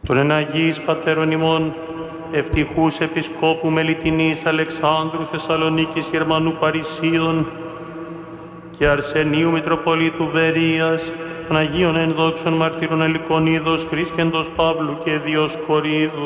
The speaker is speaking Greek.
Τον εναγείς πατέρων ημών, ευτυχούς Επισκόπου Μελιτινής Αλεξάνδρου Θεσσαλονίκης Γερμανού Παρισίων και Αρσενίου Μητροπολίτου Βερίας, των Αγίων Ενδόξων Μαρτύρων Ελικονίδος, Κρίσκεντος Παύλου και Διοσκορίδου,